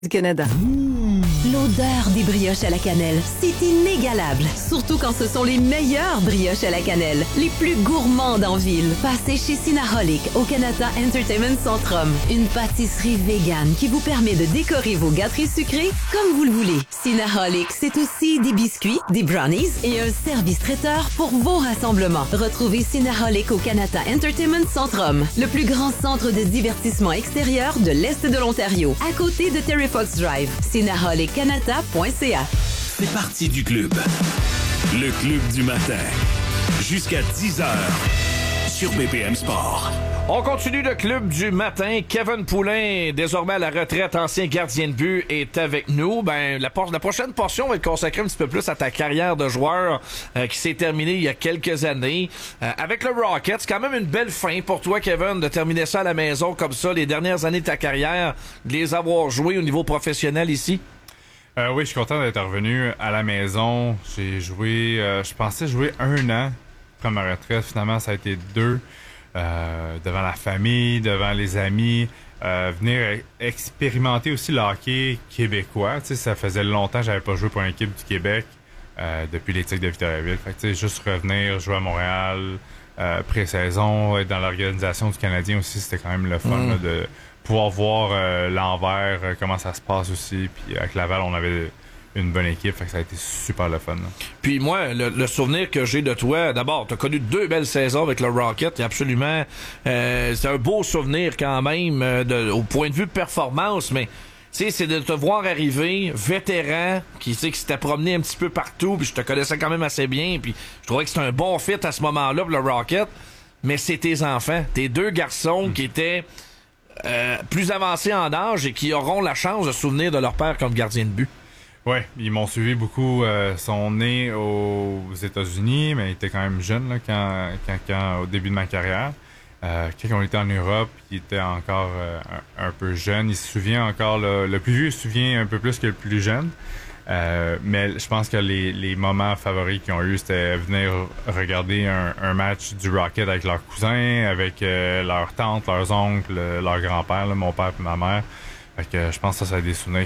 du Canada. L'odeur des brioches à la cannelle, c'est inégalable. Surtout quand ce sont les meilleures brioches à la cannelle, les plus gourmandes en ville. Passez chez Cinnaholic au Canada Entertainment Centrum. Une pâtisserie végane qui vous permet de décorer vos gâteries sucrées comme vous le voulez. Cinnaholic, c'est aussi des biscuits, des brownies et un service traiteur pour vos rassemblements. Retrouvez Cinnaholic au Canada Entertainment Centrum, le plus grand centre de divertissement extérieur de l'Est de l'Ontario, à côté de Terry Fox Drive. Cinnaholic-Canada.ca. C'est parti du club. Le club du matin. Jusqu'à 10h sur BPM Sport. On continue le club du matin. Kevin Poulin, désormais à la retraite, ancien gardien de but, est avec nous. La prochaine portion va être consacrée un petit peu plus à ta carrière de joueur qui s'est terminée il y a quelques années. Avec le Rocket, c'est quand même une belle fin pour toi, Kevin, de terminer ça à la maison comme ça, les dernières années de ta carrière, de les avoir joués au niveau professionnel ici. Oui, je suis content d'être revenu à la maison. J'ai joué, je pensais jouer 1 an après ma retraite. Finalement, ça a été 2. Devant la famille, devant les amis, venir expérimenter aussi le hockey québécois. Tu sais, ça faisait longtemps que j'avais pas joué pour une équipe du Québec depuis les Tigres de Victoriaville. Fait que, tu sais, juste revenir jouer à Montréal, pré-saison, être dans l'organisation du Canadien aussi, c'était quand même le fun là, de pouvoir voir l'envers, comment ça se passe aussi. Puis avec Laval, on avait une bonne équipe, fait que ça a été super le fun. Là. Puis moi, le souvenir que j'ai de toi, d'abord, t'as connu 2 belles saisons avec le Rocket, et absolument, c'est un beau souvenir quand même au point de vue performance, mais tu sais, c'est de te voir arriver, vétéran, qui s'était promené un petit peu partout, puis je te connaissais quand même assez bien, puis je trouvais que c'était un bon fit à ce moment-là pour le Rocket, mais c'est tes enfants, tes 2 garçons qui étaient plus avancés en âge et qui auront la chance de se souvenir de leur père comme gardien de but. Ouais, ils m'ont suivi beaucoup. Sont nés aux États-Unis, mais ils étaient quand même jeunes là, quand au début de ma carrière. Quand on était en Europe, ils étaient encore un peu jeunes. Ils se souviennent encore, le plus vieux se souvient un peu plus que le plus jeune. Mais je pense que les moments favoris qu'ils ont eu, c'était venir regarder un match du Rocket avec leurs cousins, avec leurs tantes, leurs oncles, leur grand-père, là, mon père et ma mère. Fait que je pense que ça c'est des souvenirs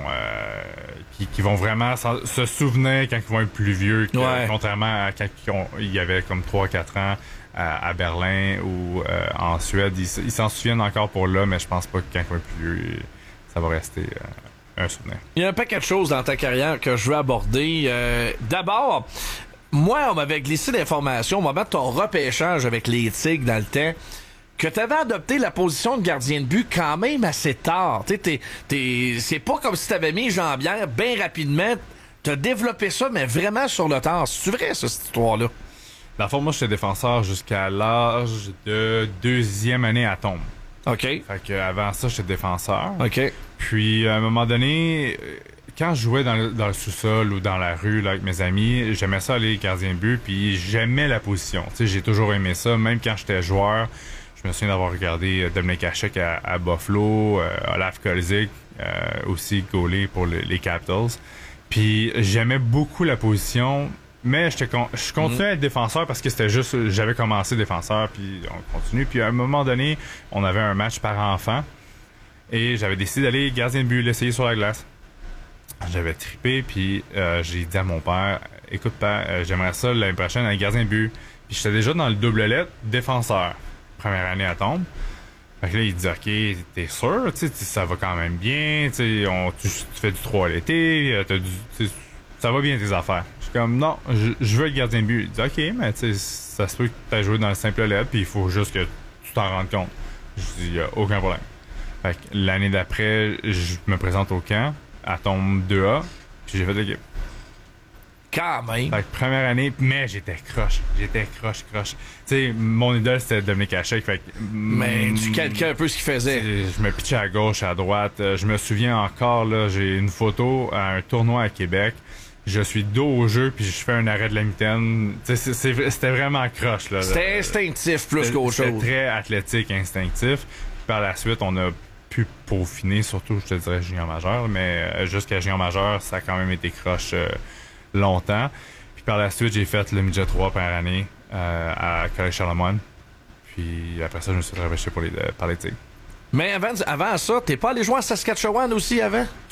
qui vont vraiment se souvenir quand ils vont être plus vieux, contrairement à quand il y avait comme 3-4 ans à Berlin ou en Suède. Ils s'en souviennent encore pour là, mais je pense pas que quand ils vont être plus vieux, ça va rester un souvenir. Il y a un paquet de choses dans ta carrière que je veux aborder. D'abord, moi, on m'avait glissé l'information au moment de ton repêchage avec les Tigres dans le temps, que t'avais adopté la position de gardien de but quand même assez tard. C'est pas comme si t'avais mis jambière bien rapidement. T'as développé ça, mais vraiment sur le tard. C'est vrai, ça, cette histoire-là? Dans le fond, moi, j'étais défenseur jusqu'à l'âge de 2e année à Tombe. OK. Fait que avant ça, j'étais défenseur. OK. Puis, à un moment donné, quand je jouais dans le sous-sol ou dans la rue là, avec mes amis, j'aimais ça aller gardien de but, puis j'aimais la position. Tu sais, j'ai toujours aimé ça, même quand j'étais joueur. Je me souviens d'avoir regardé Dominic Hasek à Buffalo, Olaf Kolzig, aussi goaler pour les Capitals. Puis j'aimais beaucoup la position, mais je continuais à être défenseur parce que c'était juste, j'avais commencé défenseur, puis on continue. Puis à un moment donné, on avait un match par enfant, et j'avais décidé d'aller gardien de but, l'essayer sur la glace. J'avais trippé, puis j'ai dit à mon père, écoute père, j'aimerais ça l'année prochaine aller gardien de but. Puis j'étais déjà dans le double lettre défenseur. Première année à Tombe. Fait que là, il dit, OK, t'es sûr, tu sais, ça va quand même bien, tu fais du 3 à l'été, ça va bien tes affaires. Je suis comme, non, je veux être gardien de but. Il dit, OK, mais tu sais, ça se peut que t'aies joué dans le simple lettre, puis il faut juste que tu t'en rendes compte. Je dis, il y a aucun problème. Fait que l'année d'après, je me présente au camp, à Tombe 2A, puis j'ai fait l'équipe. Quand même. Fait que première année, mais j'étais croche. Tu sais, mon idole, c'était Dominic Hasek. Fait que, mais tu calquais un peu ce qu'il faisait. Je me pitchais à gauche, à droite. Je me souviens encore, là, j'ai une photo à un tournoi à Québec. Je suis dos au jeu, puis je fais un arrêt de la mitaine. Tu sais, c'était vraiment croche, là. C'était instinctif plus qu'autre chose. C'était très athlétique, instinctif. Puis par la suite, on a pu peaufiner, surtout, je te dirais, junior majeur. Mais jusqu'à junior majeur, ça a quand même été croche longtemps. Puis par la suite, j'ai fait le midget 3 par année à Collège Charlemagne. Puis après ça, je me suis repêché par les Tigres. Mais avant ça, t'es pas allé jouer en Saskatchewan aussi avant?